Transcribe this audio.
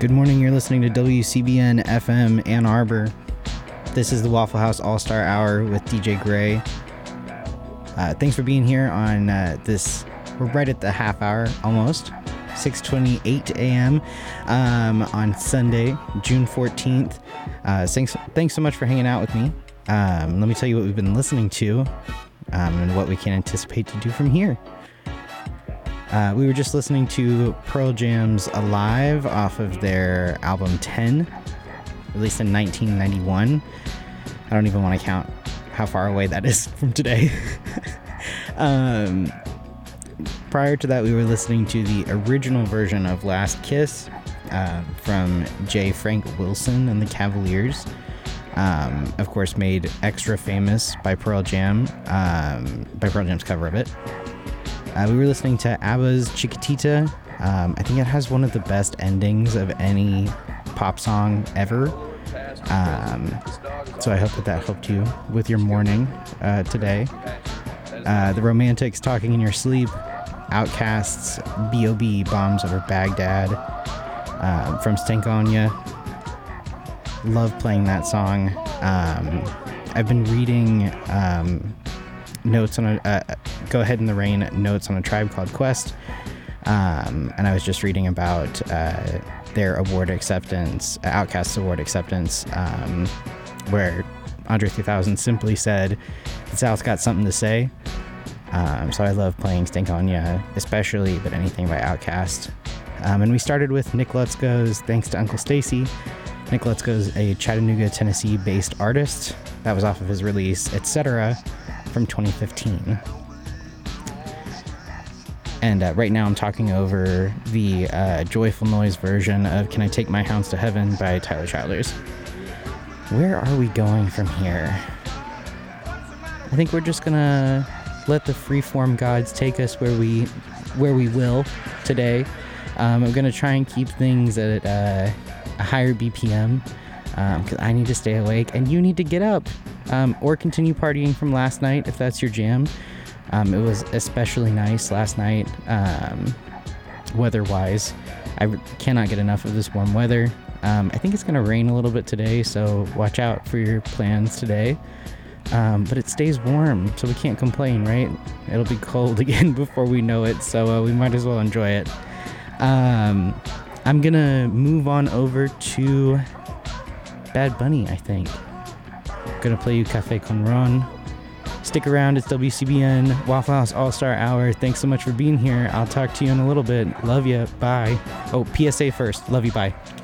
Good morning, you're listening to WCBN FM Ann Arbor. This is the Waffle House All-Star Hour with DJ Gray. Thanks for being here on we're right at the half hour, almost, 6:28 a.m. On Sunday, June 14th. Thanks so much for hanging out with me. Let me tell you what we've been listening to and what we can anticipate to do from here. We were just listening to Pearl Jam's Alive off of their album 10, released in 1991. I don't even want to count how far away that is from today. Prior to that, we were listening to the original version of Last Kiss from J. Frank Wilson and the Cavaliers. Of course, made extra famous by Pearl Jam, by Pearl Jam's cover of it. We were listening to ABBA's Chiquitita. I think it has one of the best endings of any pop song ever. So I hope that helped you with your morning today. The Romantics, Talking in Your Sleep. Outkast's B.O.B. Bombs Over Baghdad. From Stankonia. Love playing that song. I've been reading notes on Go Ahead in the Rain, notes on a Tribe Called Quest, and I was just reading about their award acceptance, Outkast's award acceptance, where Andre 3000 simply said, "The South's got something to say." So I love playing Stankonia, especially, but anything by Outkast. And we started with Nick Lutzko's Thanks to Uncle Stacy. Nick Lutzko's a Chattanooga, Tennessee-based artist. That was off of his release, Etc., from 2015. And right now I'm talking over the Joyful Noise version of Can I Take My Hounds to Heaven by Tyler Childers. Where are we going from here? I think we're just gonna let the freeform gods take us where we will today. I'm gonna try and keep things at a higher BPM because I need to stay awake and you need to get up or continue partying from last night if that's your jam. It was especially nice last night weather-wise. I cannot get enough of this warm weather. I think it's going to rain a little bit today, so watch out for your plans today. But it stays warm, so we can't complain, right? It'll be cold again before we know it, so we might as well enjoy it. I'm going to move on over to Bad Bunny, I think. I'm going to play you Café con Ron. Stick around, it's WCBN Waffle House All-Star Hour. Thanks so much for being here. I'll talk to you in a little bit. Love ya. Bye. Oh, PSA first. Love you. Bye.